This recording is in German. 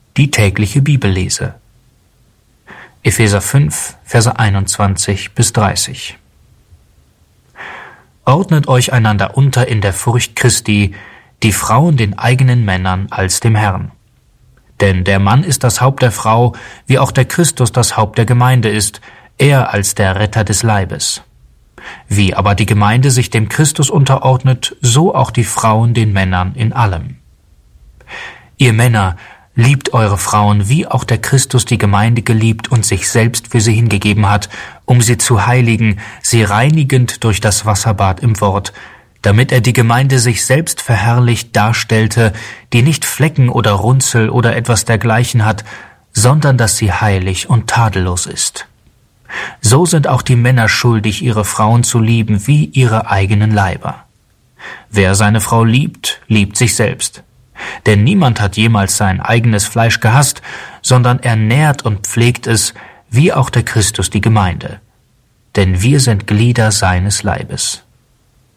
Die tägliche Bibellese. Epheser 5, Verse 21 bis 30. Ordnet euch einander unter in der Furcht Christi, die Frauen den eigenen Männern als dem Herrn. Denn der Mann ist das Haupt der Frau, wie auch der Christus das Haupt der Gemeinde ist, er als der Retter des Leibes. Wie aber die Gemeinde sich dem Christus unterordnet, so auch die Frauen den Männern in allem. Ihr Männer, liebt eure Frauen, wie auch der Christus die Gemeinde geliebt und sich selbst für sie hingegeben hat, um sie zu heiligen, sie reinigend durch das Wasserbad im Wort, damit er die Gemeinde sich selbst verherrlicht darstellte, die nicht Flecken oder Runzel oder etwas dergleichen hat, sondern dass sie heilig und tadellos ist. So sind auch die Männer schuldig, ihre Frauen zu lieben wie ihre eigenen Leiber. Wer seine Frau liebt, liebt sich selbst. Denn niemand hat jemals sein eigenes Fleisch gehasst, sondern er nährt und pflegt es, wie auch der Christus die Gemeinde. Denn wir sind Glieder seines Leibes.